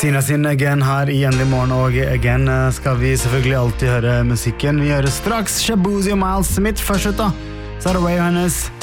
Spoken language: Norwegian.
Sina sin Again her i Endelig morgen, og Again skal vi selvfølgelig alltid høre musikken. Vi hører straks Shabuzi og Miles Smith først ut da. Så er det Ray Johannes.